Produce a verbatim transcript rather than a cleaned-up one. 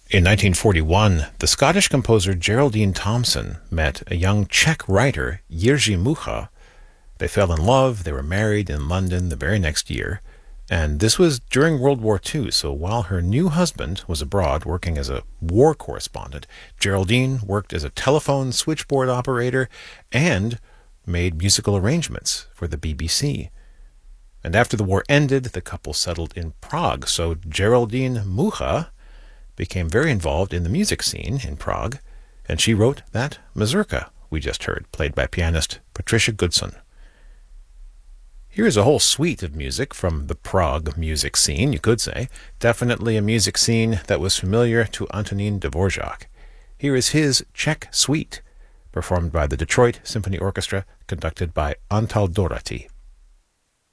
In nineteen forty-one, the Scottish composer Geraldine Thompson met a young Czech writer, Jiří Mucha. They fell in love, they were married in London the very next year, and this was during World War Two, so while her new husband was abroad working as a war correspondent, Geraldine worked as a telephone switchboard operator and made musical arrangements for the B B C. And after the war ended, the couple settled in Prague, so Geraldine Mucha became very involved in the music scene in Prague, and she wrote that mazurka we just heard, played by pianist Patricia Goodson. Here's a whole suite of music from the Prague music scene, you could say. Definitely a music scene that was familiar to Antonín Dvořák. Here is his Czech Suite, performed by the Detroit Symphony Orchestra, conducted by Antal Dorati.